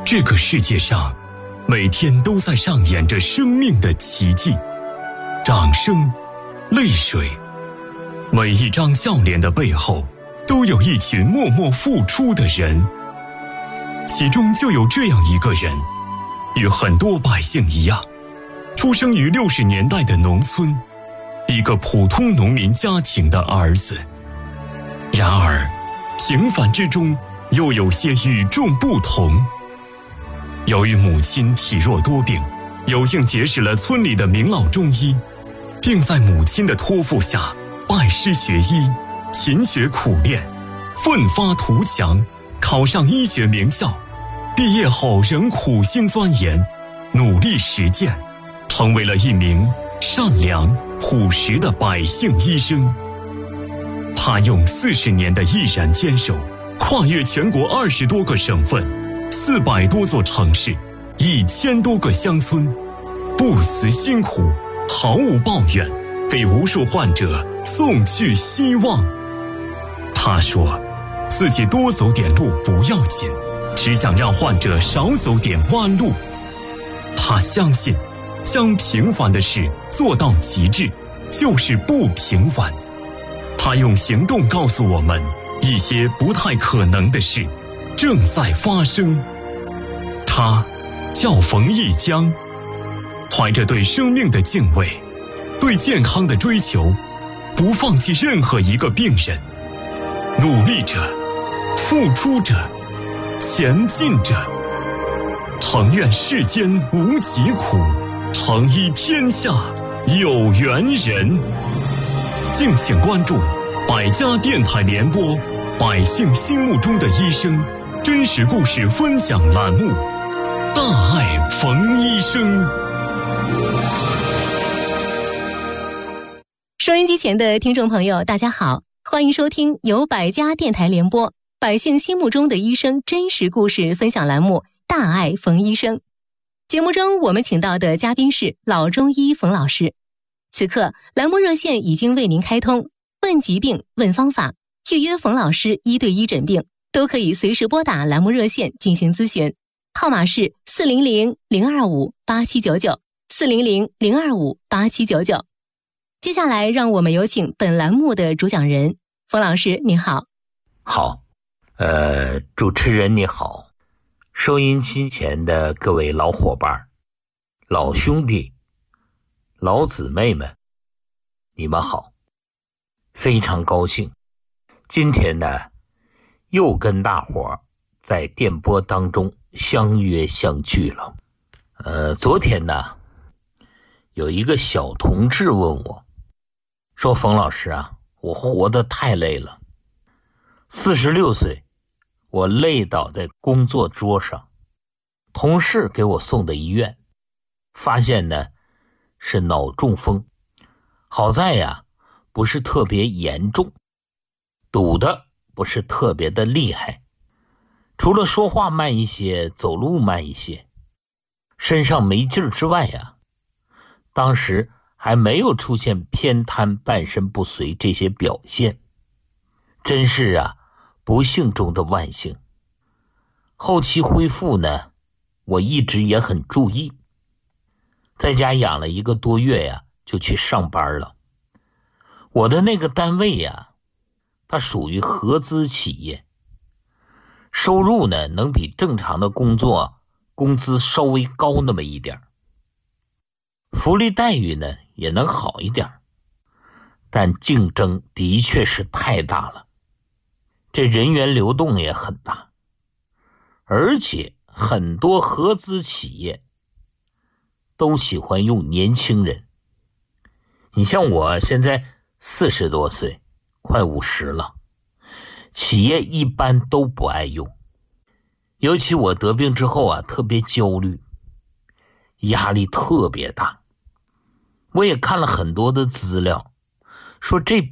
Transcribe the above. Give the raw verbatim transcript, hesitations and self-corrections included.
这个世界上每天都在上演着生命的奇迹，掌声，泪水，每一张笑脸的背后都有一群默默付出的人。其中就有这样一个人，与很多百姓一样，出生于六十年代的农村，一个普通农民家庭的儿子。然而平凡之中又有些与众不同。由于母亲体弱多病，有幸结识了村里的名老中医，并在母亲的托付下拜师学医，勤学苦练，奋发图强，考上医学名校。毕业后仍苦心钻研，努力实践，成为了一名善良朴实的百姓医生。他用四十年的毅然坚守，跨越全国二十多个省份，四百多座城市，一千多个乡村，不辞辛苦，毫无抱怨，给无数患者送去希望。他说，自己多走点路不要紧，只想让患者少走点弯路。他相信，将平凡的事做到极致，就是不平凡。他用行动告诉我们，一些不太可能的事正在发生。他叫冯一江，怀着对生命的敬畏，对健康的追求，不放弃任何一个病人，努力着，付出着，前进着。诚愿世间无疾苦，诚医天下有缘人。敬请关注百家电台联播百姓心目中的医生真实故事分享栏目，大爱冯医生。 收音机前的听众朋友大家好，欢迎收听由百家电台联播百姓心目中的医生真实故事分享栏目，大爱冯医生。节目中我们请到的嘉宾是老中医冯老师。此刻栏目热线已经为您开通，问疾病问方法，预约冯老师一对一诊病，都可以随时拨打栏目热线进行咨询，号码是四零零零二五八七九九 四零零零二五八七九九。接下来让我们有请本栏目的主讲人冯老师，您好。 好，呃，主持人你好，收音机前的各位老伙伴、老兄弟、老姊妹们，你们好，非常高兴，今天呢，又跟大伙在电波当中相约相聚了。呃，昨天呢，有一个小同志问我，说冯老师啊，我活得太累了，四十六岁，我累倒在工作桌上，同事给我送到医院，发现呢是脑中风，好在呀不是特别严重，堵的不是特别的厉害，除了说话慢一些，走路慢一些，身上没劲儿之外呀，当时还没有出现偏瘫、半身不遂这些表现，真是啊不幸中的万幸。后期恢复呢，我一直也很注意，在家养了一个多月呀，就去上班了。我的那个单位呀，它属于合资企业，收入呢能比正常的工作工资稍微高那么一点，福利待遇呢也能好一点，但竞争的确是太大了，这人员流动也很大，而且很多合资企业都喜欢用年轻人。你像我现在四十多岁，快五十了，企业一般都不爱用。尤其我得病之后啊，特别焦虑，压力特别大。我也看了很多的资料，说这病